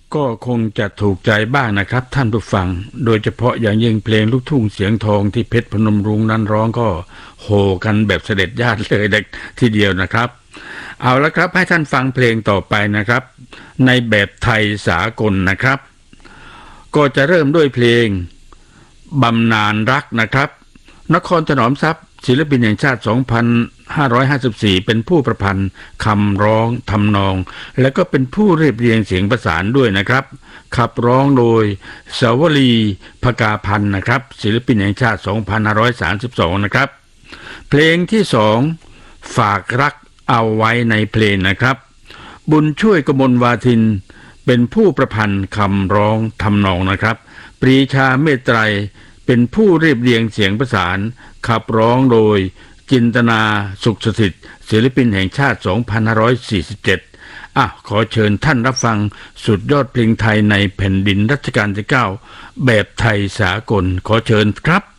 ก็คงจะถูกใจบ้างนะครับท่านผู้ฟังโดยเฉพาะอย่างยิ่งเพลงลูกทุ่งเสียงทองที่เพชรพนมรุ้งนั้นร้องก็โห่กันแบบเสด็จญาติเลยทีเดียวนะครับเอาละครับให้ท่านฟังเพลงต่อไปนะครับในแบบไทยสากลนะครับก็จะเริ่มด้วยเพลงบำนาญรักนะครับนครถนอมทรัพย์ศิลปินแห่งชาติ2554เป็นผู้ประพันธ์คำร้องทำนองและก็เป็นผู้เรียบเรียงเสียงประสานด้วยนะครับขับร้องโดยสาวลีภกาพันธ์นะครับศิลปินแห่งชาติ2532นะครับเพลงที่2ฝากรักเอาไว้ในเพลงนะครับบุญช่วยกมลวาทินเป็นผู้ประพันธ์คำร้องทำนองนะครับปรีชาเมตไตรเป็นผู้เรียบเรียงเสียงประสานขับร้องโดยจินตนาสุขสถิตศิลปินแห่งชาติ2547ขอเชิญท่านรับฟังสุดยอดเพลงไทยในแผ่นดินรัชกาลที่9แบบไทยสากลขอเชิญครับ